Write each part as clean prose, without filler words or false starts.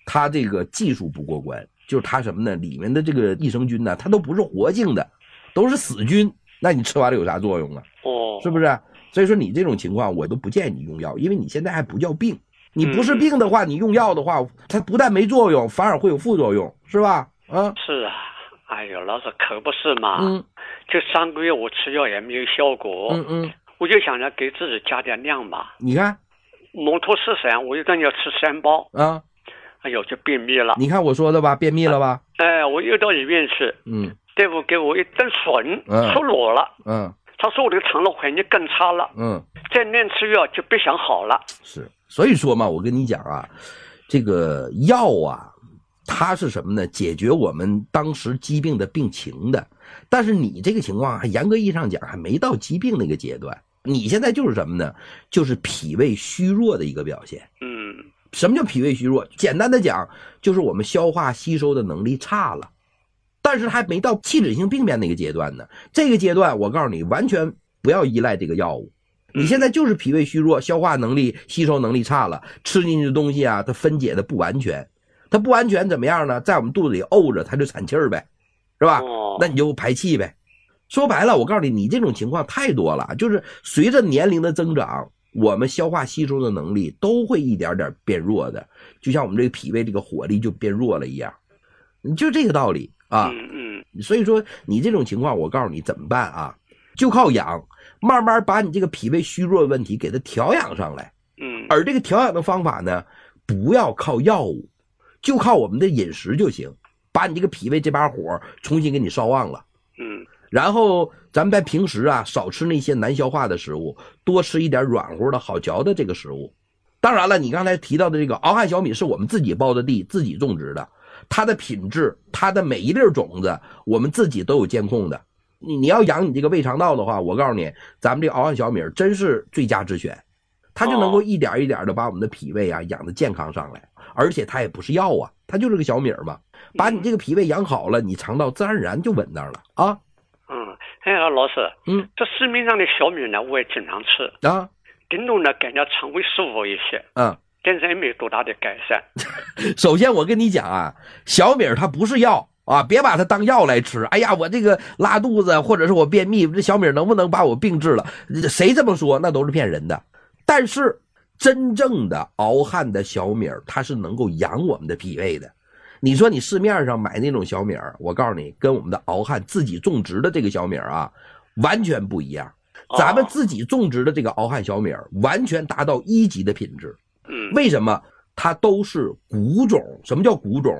它这个技术不过关，就是它什么呢？里面的这个益生菌呢，它都不是活性的，都是死菌，那你吃完了有啥作用啊？是不是？所以说你这种情况我都不建议你用药，因为你现在还不叫病，你不是病的话，你用药的话，它不但没作用，反而会有副作用，是吧？ 是啊，哎呦，老师可不是嘛，这3个月我吃药也没有效果，我就想着给自己加点量吧。 你看， 蒙脱石散，我一顿要吃3包啊，哎呦，就便秘了。 你看我说的吧，便秘了吧？ 我又到医院去，大夫给我一顿笋，出裸了，他说我这个肠道环境更差了，再乱吃药就别想好了。 是，所以说嘛，我跟你讲啊，这个药啊，它是什么呢？解决我们当时疾病的病情的，但是你这个情况还严格意义上讲还没到疾病那个阶段，你现在就是什么呢？就是脾胃虚弱的一个表现。什么叫脾胃虚弱？简单的讲，就是我们消化吸收的能力差了。但是还没到器质性病变那个阶段呢，这个阶段我告诉你完全不要依赖这个药物，你现在就是脾胃虚弱，消化能力吸收能力差了，吃进去的东西啊它分解的不完全，它不完全怎么样呢？在我们肚子里沤着它就产气儿呗，是吧？那你就排气呗。说白了我告诉你，你这种情况太多了，就是随着年龄的增长，我们消化吸收的能力都会一点点变弱的，就像我们这个脾胃这个火力就变弱了一样，就这个道理啊。所以说你这种情况我告诉你怎么办啊，就靠养，慢慢把你这个脾胃虚弱的问题给它调养上来。而这个调养的方法呢，不要靠药物，就靠我们的饮食就行，把你这个脾胃这把火重新给你烧旺了。然后咱们在平时啊少吃那些难消化的食物，多吃一点软乎的好嚼的这个食物。当然了，你刚才提到的这个敖汉小米是我们自己包的地，自己种植的，它的品质，它的每一粒种子我们自己都有监控的。你要养你这个胃肠道的话，我告诉你，咱们这个敖汉小米真是最佳之选，它就能够一点一点的把我们的脾胃啊养得健康上来，而且它也不是药啊，它就是个小米嘛，把你这个脾胃养好了，你肠道自然而然就稳当了啊。 老师，这市面上的小米呢，我也经常吃啊，顶多呢感觉肠胃舒服一些，但是也没有多大的改善。 首先我跟你讲啊，小米它不是药啊，别把它当药来吃。哎呀，我这个拉肚子或者是我便秘，这小米能不能把我病治了？谁这么说那都是骗人的。但是真正的敖汉的小米它是能够养我们的脾胃的。你说你市面上买那种小米，我告诉你，跟我们的敖汉自己种植的这个小米啊完全不一样。咱们自己种植的这个敖汉小米完全达到1级的品质。为什么？它都是古种。什么叫古种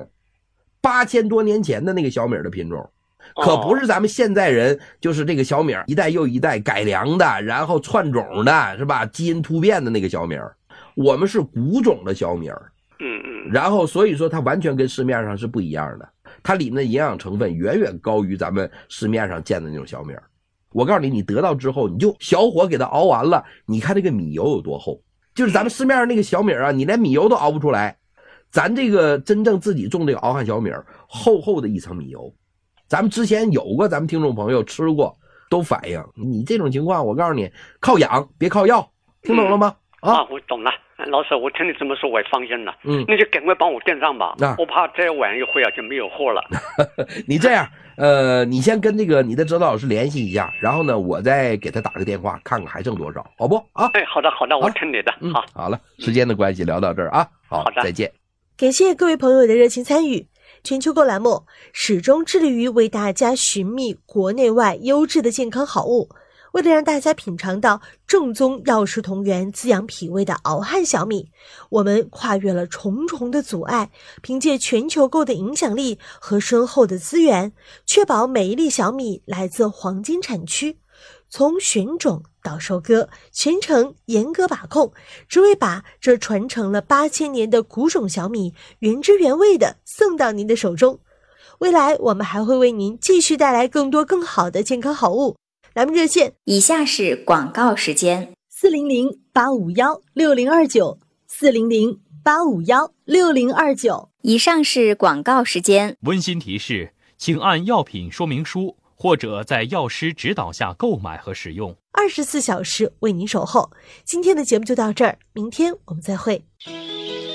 ？8000多年前的那个小米的品种，可不是咱们现在人就是这个小米一代又一代改良的，然后窜种的，是吧？基因突变的那个小米，我们是古种的小米。然后所以说它完全跟市面上是不一样的，它里面的营养成分远远高于咱们市面上见的那种小米。我告诉你，你得到之后你就小火给它熬完了，你看这个米油有多厚，就是咱们市面上那个小米啊，你连米油都熬不出来，咱这个真正自己种这个敖汉小米，厚厚的一层米油。咱们之前有过咱们听众朋友吃过，都反映你这种情况，我告诉你，靠养别靠药，听懂了吗？ 我懂了。老师，我听你这么说我也放心了。那就赶快帮我订上吧，我怕再晚一会就没有货了。 你这样你先跟这个你的指导老师联系一下，然后呢我再给他打个电话看看还剩多少，好不啊？ 好的，我听你的。 好了，时间的关系聊到这儿啊，好的，再见。 感谢各位朋友的热情参与。全球购栏目始终致力于为大家寻觅国内外优质的健康好物，为了让大家品尝到正宗药食同源滋养脾胃的敖汉小米，我们跨越了重重的阻碍，凭借全球购的影响力和深厚的资源，确保每一粒小米来自黄金产区，从选种到收割，全程严格把控，只为把这传承了8000年的古种小米原汁原味的送到您的手中。未来我们还会为您继续带来更多更好的健康好物。栏目热线以下是广告时间 ：400-851-6029，400-851-6029。 以上是广告时间。 温馨提示，请按药品说明书或者在药师指导下购买和使用。 24小时为您守候。今天的节目就到这儿，明天我们再会。